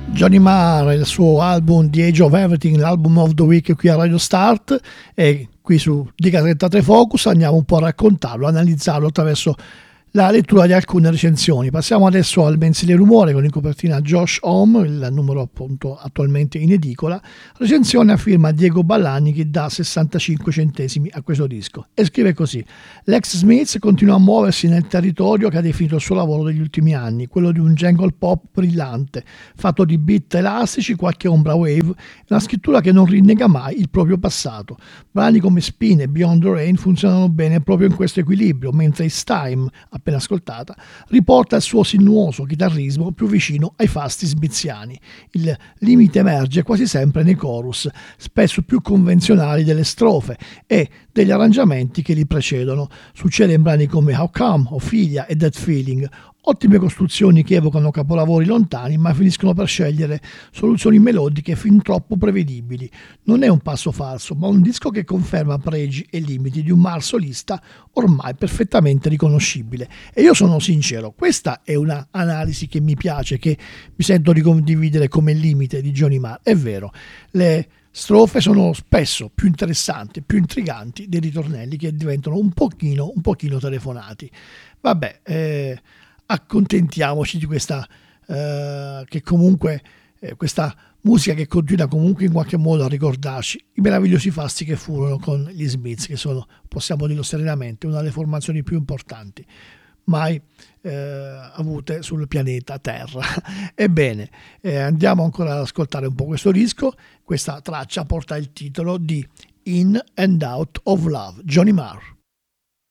Johnny Marr, il suo album The Age of Everything, l'album of the week qui a Radio Start, e qui su Diga 33 Focus andiamo un po' a raccontarlo, analizzarlo attraverso la lettura di alcune recensioni. Passiamo adesso al mensile Rumore con in copertina Josh Homme, il numero appunto attualmente in edicola, recensione a firma Diego Ballani che dà 65 centesimi a questo disco e scrive così: l'ex Smiths continua a muoversi nel territorio che ha definito il suo lavoro degli ultimi anni, quello di un jungle pop brillante, fatto di beat elastici, qualche ombra wave, una scrittura che non rinnega mai il proprio passato. Brani come Spin e Beyond the Rain funzionano bene proprio in questo equilibrio, mentre It's Time, appena ascoltata, riporta il suo sinuoso chitarrismo più vicino ai fasti smiziani. Il limite emerge quasi sempre nei chorus, spesso più convenzionali delle strofe e degli arrangiamenti che li precedono. Succede in brani come How Come, Ophelia e That Feeling, ottime costruzioni che evocano capolavori lontani ma finiscono per scegliere soluzioni melodiche fin troppo prevedibili. Non è un passo falso, ma un disco che conferma pregi e limiti di un Marr solista ormai perfettamente riconoscibile. E io sono sincero, questa è una analisi che mi piace, che mi sento di condividere come limite di Johnny Marr. È vero, le strofe sono spesso più interessanti, più intriganti dei ritornelli che diventano un pochino telefonati. Vabbè, accontentiamoci di questa che comunque questa musica che continua comunque in qualche modo a ricordarci i meravigliosi fasti che furono con gli Smiths, che sono, possiamo dirlo serenamente, una delle formazioni più importanti mai avute sul pianeta Terra. Ebbene, andiamo ancora ad ascoltare un po' questo disco. Questa traccia porta il titolo di In and Out of Love, Johnny Marr.